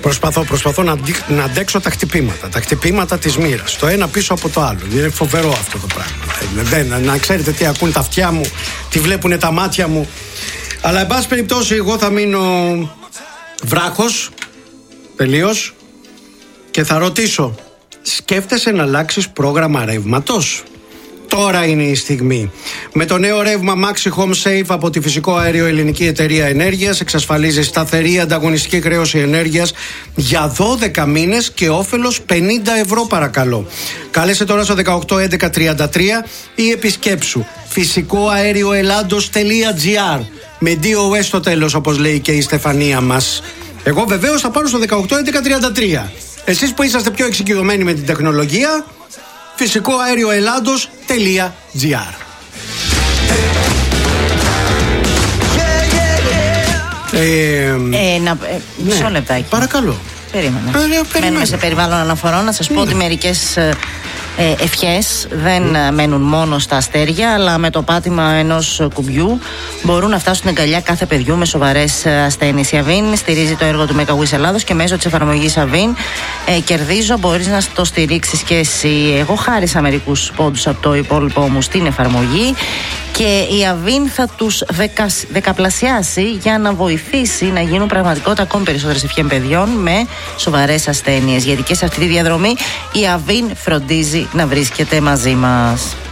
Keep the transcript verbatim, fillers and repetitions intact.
Προσπαθώ, προσπαθώ να, να αντέξω τα χτυπήματα. Τα χτυπήματα της μοίρας. Το ένα πίσω από το άλλο. Είναι φοβερό αυτό το πράγμα. Δεν, να ξέρετε τι ακούν τα αυτιά μου, τι βλέπουν τα μάτια μου. Αλλά εν πάση περιπτώσει, εγώ θα μείνω βράχος τελείως και θα ρωτήσω, σκέφτεσαι να αλλάξεις πρόγραμμα ρεύματος? Τώρα είναι η στιγμή. Με το νέο ρεύμα Maxi Home Safe από τη Φυσικό Αέριο Ελληνική Εταιρεία Ενέργειας εξασφαλίζει σταθερή ανταγωνιστική χρέωση ενέργειας για δώδεκα μήνες και όφελος πενήντα ευρώ παρακαλώ. Κάλεσε τώρα στο δεκαοκτώ έντεκα τριάντα τρία ή επισκέψου φυσικό αέριο ελλάδος τελεία τζι άρ με ντι ο ες στο τέλος, όπως λέει και η Στεφανία μας. Εγώ βεβαίως θα πάρω στο δεκαοκτώ έντεκα τριάντα τρία. Εσείς που είσαστε πιο εξοικειωμένοι με την τεχνολογία, φυσικό αέριο ελλάδος τελεία τζι άρ. Ε, ε, να, ε, μισό ναι, λεπτάκι. Παρακαλώ. Περίμενα. Ε, Μένουμε σε περιβάλλον αναφορών. Να σας πω ναι. ότι μερικές ε, ευχές δεν mm. μένουν μόνο στα αστέρια, αλλά με το πάτημα ενός κουμπιού μπορούν να φτάσουν στην αγκαλιά κάθε παιδιού με σοβαρές ασθένειες. Η Αβίν στηρίζει το έργο του Make a Wish Ελλάδος και μέσω της εφαρμογής Αβίν ε, κερδίζω, μπορείς να το στηρίξεις και εσύ. Εγώ χάρισα μερικούς πόντους από το υπόλοιπό μου στην εφαρμογή και η Αβίν θα τους δεκα, δεκαπλασιάσει για να βοηθήσει να γίνουν πραγματικότητα ακόμη περισσότερες ευχές παιδιών με σοβαρές ασθένειες. Γιατί και σε αυτή τη διαδρομή η Αβίν φροντίζει να βρίσκεται μαζί μας.